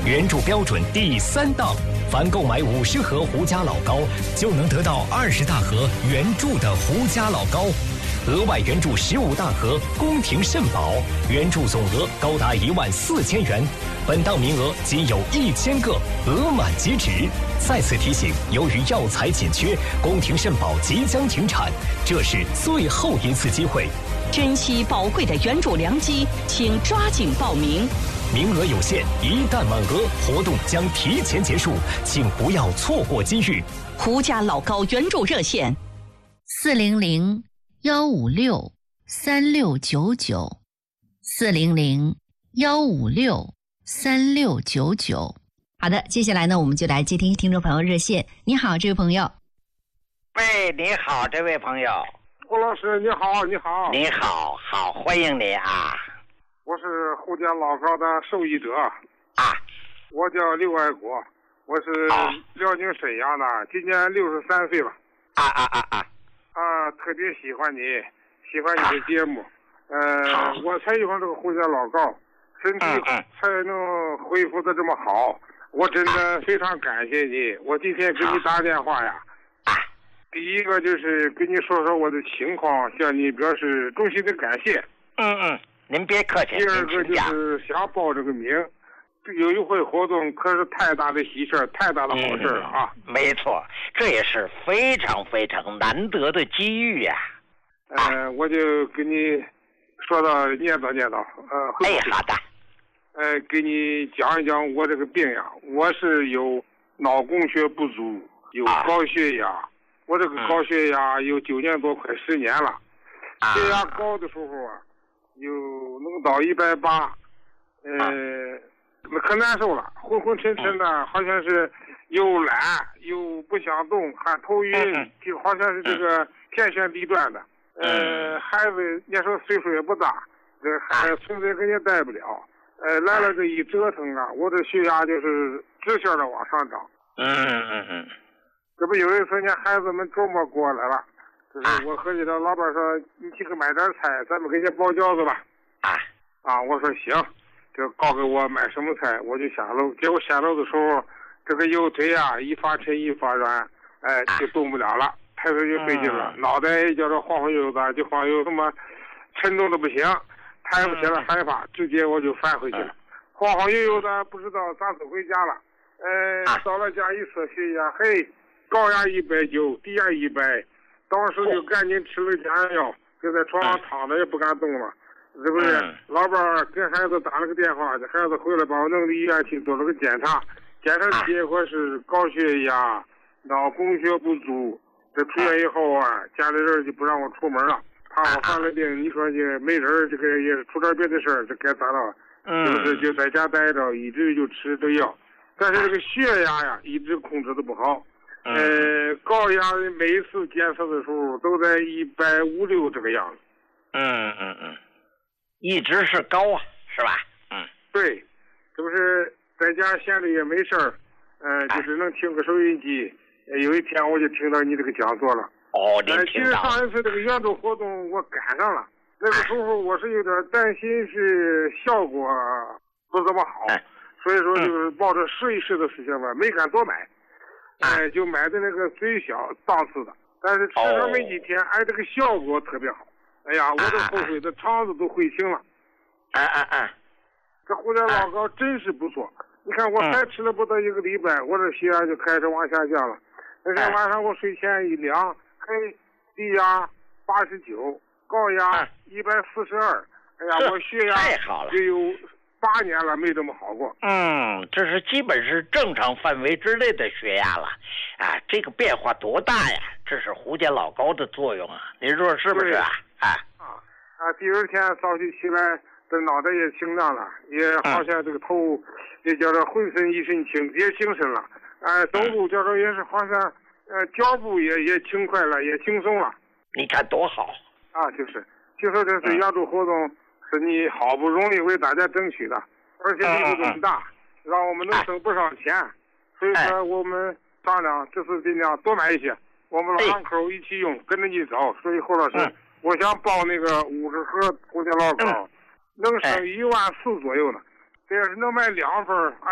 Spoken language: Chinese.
援助标准第3档，凡购买50盒胡家老高，就能得到20大盒原注的胡家老高，额外援助15大盒宫廷肾宝，援助总额高达14000元。本档名额仅有1000个，额满即止。再次提醒，由于药材紧缺，宫廷肾宝即将停产，这是最后一次机会。 珍惜宝贵的援助良机，请抓紧报名。 名额有限，一旦满额，活动将提前结束，请不要错过机遇。 胡家老高援助热线 ：400-156-3699，400-156-3699。好的，接下来呢，我们就来接听听众朋友热线。你好，这位朋友。 喂，你好，这位朋友。 胡老师，你好，你好。 你好，好，欢迎你啊。 我是胡家老高的受益者啊， 我叫刘爱国，我是辽宁沈阳的，今年63岁了。特别喜欢你的节目。我才用这个胡家老高，身体才能恢复的这么好，我真的非常感谢你。我今天给你打电话呀，第一个就是跟你说说我的情况，向你表示衷心的感谢。 您别客气。 第二个就是想报这个名，有一回活动可是太大的喜事，太大的好事了啊！ 没错，这也是非常非常难得的机遇呀。 我就给你说到念叨。 好的。 给你讲一讲我这个病呀，我是有脑供血不足，有高血压。我这个高血压有9年多，快10年了。血压高的时候啊，有能到180，可难受了，昏昏沉沉的，好像是又懒又不想动，还头晕，就好像是这个天旋地转的。孩子那时候岁数也不大，这孩子存在跟也带不了。来了这一折腾啊，我这血压就是直线的往上涨。这不有一次呢，孩子们周末过来了，就是我和你的老板说，你去买点菜，咱们给你包饺子吧。我说行，就告给我买什么菜，我就下楼。结果下楼的时候，这个右腿啊一发沉一发软，就动不了了，抬头就费劲了，脑袋叫这晃晃悠悠的，就晃悠什么沉重的不行，抬不起来害怕，直接我就翻回去了，晃晃悠悠的不知道咋走回家了。到了家一测血压，高压190，低压100，当时就赶紧吃了降压药，就在床上躺着也不敢动了。是不是？老伴跟孩子打了个电话，这孩子回来把我弄到医院去做了个检查，检查结果是高血压、脑供血不足。这出院以后啊，家里人就不让我出门了，怕我犯了病。你说这没人，这个也出点别的事儿，这该咋了？就是就在家待着，一直就吃这药，但是这个血压呀，一直控制的不好。高压每一次检测的时候都在150-160这个样子。 一直是高啊，是吧？ 对，这不是在家闲着也没事儿，就是能听个收音机。有一天我就听到你这个讲座了。其实上一次这个援助活动我赶上了，那个时候我是有点担心是效果不怎么好，所以说就是抱着试一试的事情吧，没敢多买。就买的那个最小档次的，但是吃上没几天，这个效果特别好。哎呀，我都后悔的肠子都悔青了。这胡家老高真是不错。你看我才吃了不到1个礼拜，我这血压就开始往下降了。那天晚上我睡前一量，低压89，高压142。哎呀，我血压太好了， 就有8年了没这么好过。 这是基本是正常范围之内的血压了。这个变化多大呀？这是胡家老高的作用啊，您说是不是啊？ 第二天早起来，这脑袋也清亮了，也好像这个头也叫做浑身一身轻，也精神了。走路叫做也是好像脚步也轻快了，也轻松了。 你看多好就是听说这是援助活动是你好不容易为大家争取的，而且力度这么大，让我们能省不少钱。所以说我们商量这次尽量多买一些，我们老两口一起用，跟着你走。所以胡老师，我想报那个50盒胡家老高，能省14000左右呢。这要是能买2份，